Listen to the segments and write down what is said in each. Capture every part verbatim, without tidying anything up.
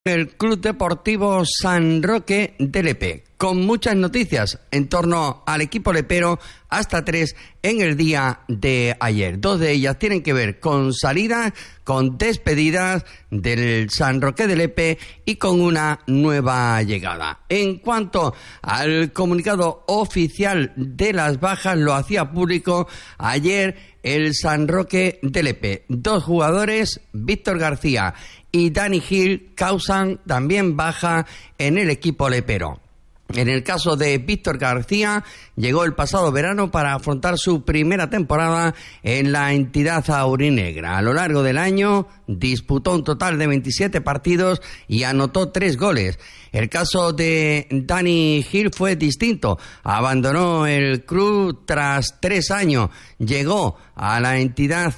El Club Deportivo San Roque de Lepe, con muchas noticias en torno al equipo lepero, hasta tres en el día de ayer. Dos de ellas tienen que ver con salidas, con despedidas del San Roque de Lepe y con una nueva llegada. En cuanto al comunicado oficial de las bajas, lo hacía público ayer el San Roque de Lepe. Dos jugadores, Víctor García y Dani Gil, causan también baja en el equipo lepero. En el caso de Víctor García, llegó el pasado verano para afrontar su primera temporada en la entidad aurinegra. A lo largo del año disputó un total de veintisiete partidos y anotó tres goles. El caso de Dani Gil fue distinto. Abandonó el club tras tres años. Llegó a la entidad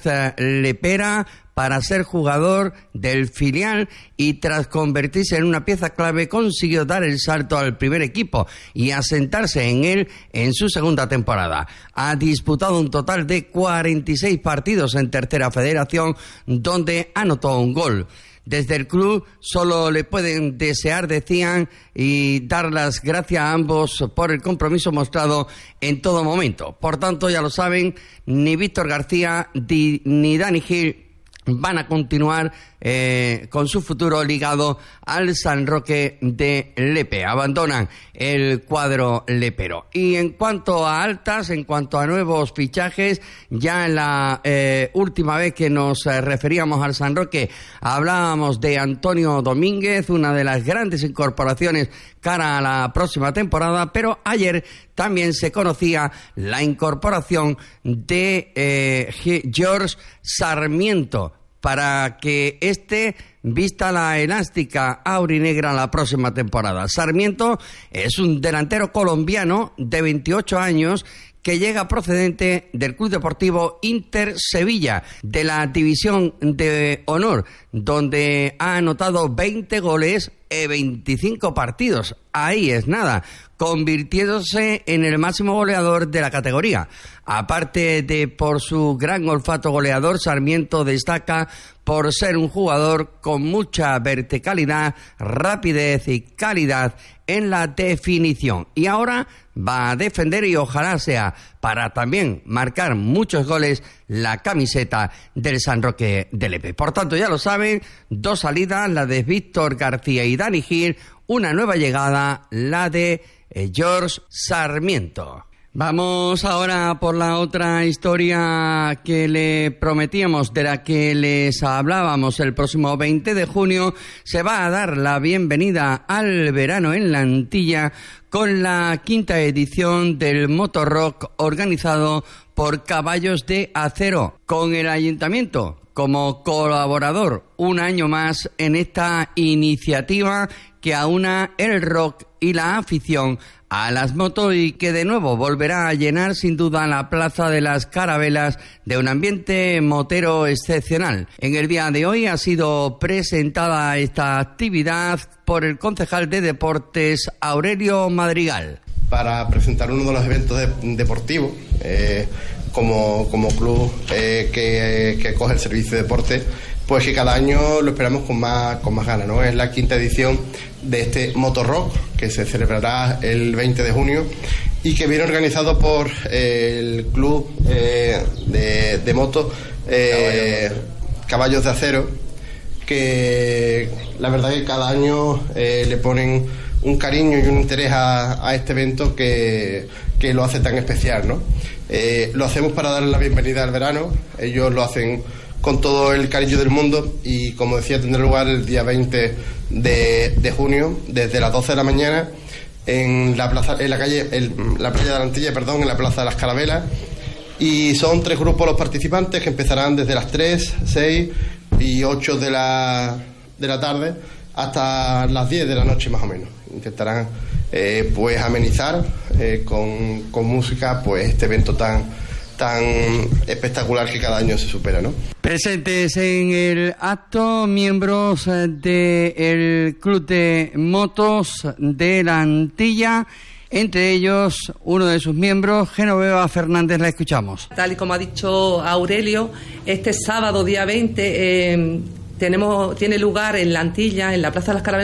lepera para ser jugador del filial y tras convertirse en una pieza clave consiguió dar el salto al primer equipo y asentarse en él en su segunda temporada. Ha disputado un total de cuarenta y seis partidos en Tercera Federación, donde anotó un gol. Desde el club solo le pueden desear, decían, y dar las gracias a ambos por el compromiso mostrado en todo momento. Por tanto, ya lo saben, ni Víctor García ni Dani Gil van a continuar eh, con su futuro ligado al San Roque de Lepe. Abandonan el cuadro lepero. Y en cuanto a altas, en cuanto a nuevos fichajes, ya en la eh, última vez que nos eh, referíamos al San Roque, hablábamos de Antonio Domínguez, una de las grandes incorporaciones cara a la próxima temporada, pero ayer también se conocía la incorporación de eh, George Sarmiento, para que éste vista la elástica aurinegra la próxima temporada. Sarmiento es un delantero colombiano de veintiocho años que llega procedente del Club Deportivo Inter Sevilla, de la División de Honor, donde ha anotado veinte goles en veinticinco partidos. Ahí es nada, convirtiéndose en el máximo goleador de la categoría. Aparte de por su gran olfato goleador, Sarmiento destaca por ser un jugador con mucha verticalidad, rapidez y calidad en la definición. Y ahora va a defender, y ojalá sea para también marcar muchos goles, la camiseta del San Roque de Lepe. Por tanto, ya lo saben, dos salidas, la de Víctor García y Dani Gil, una nueva llegada, la de eh, George Sarmiento. Vamos ahora por la otra historia que le prometíamos, de la que les hablábamos. El próximo veinte de junio se va a dar la bienvenida al verano en la Antilla con la quinta edición del Motorrock organizado por Caballos de Acero, con el Ayuntamiento como colaborador un año más en esta iniciativa que aúna el rock y la afición a las motos, y que de nuevo volverá a llenar sin duda la Plaza de las Carabelas de un ambiente motero excepcional. En el día de hoy ha sido presentada esta actividad por el concejal de Deportes, Aurelio Madrigal. Para presentar uno de los eventos de, deportivos, eh, como, como club eh, que, que coge el servicio de deporte, pues que cada año lo esperamos con más, con más ganas, ¿no? Es la quinta edición de este Motorrock, que se celebrará el veinte de junio y que viene organizado por eh, el club eh, de, de moto eh, Caballos de Acero, que la verdad que cada año eh, le ponen un cariño y un interés a, a este evento que, que lo hace tan especial, ¿no? Eh, lo hacemos para darle la bienvenida al verano. Ellos lo hacen con todo el cariño del mundo y, como decía, tendrá lugar el día veinte de junio desde las doce de la mañana en la plaza, en la calle, en la playa de la Antilla, perdón, en la Plaza de las Carabelas. Y son tres grupos los participantes que empezarán desde las tres, seis y ocho de la, de la tarde hasta las diez de la noche más o menos. Intentarán eh, pues amenizar eh, con, con música pues este evento tan tan espectacular que cada año se supera, ¿no? Presentes en el acto miembros del Club de Motos de la Antilla, entre ellos uno de sus miembros, Genoveva Fernández. La escuchamos. Tal y como ha dicho Aurelio, este sábado día veinte eh, tenemos, tiene lugar en la Antilla, en la Plaza de las Calaveras,